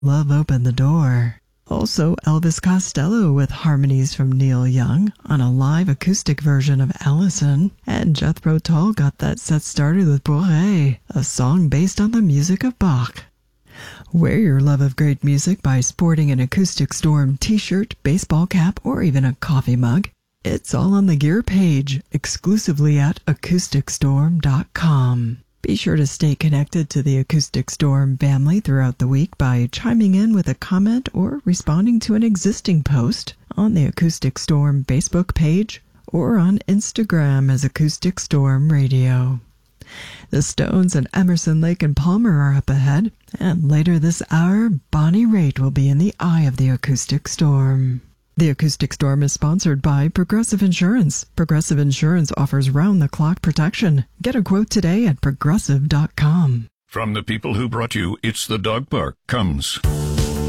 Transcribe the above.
Love Opened the Door. Also, Elvis Costello with harmonies from Neil Young on a live acoustic version of Allison. And Jethro Tull got that set started with Bourrée, a song based on the music of Bach. Wear your love of great music by sporting an Acoustic Storm t-shirt, baseball cap, or even a coffee mug. It's all on the gear page, exclusively at acousticstorm.com. Be sure to stay connected to the Acoustic Storm family throughout the week by chiming in with a comment or responding to an existing post on the Acoustic Storm Facebook page or on Instagram as Acoustic Storm Radio. The Stones and Emerson, Lake and Palmer are up ahead, and later this hour, Bonnie Raitt will be in the eye of the Acoustic Storm. The Acoustic Storm is sponsored by Progressive Insurance. Progressive Insurance offers round-the-clock protection. Get a quote today at progressive.com. From the people who brought you It's the Dog Park comes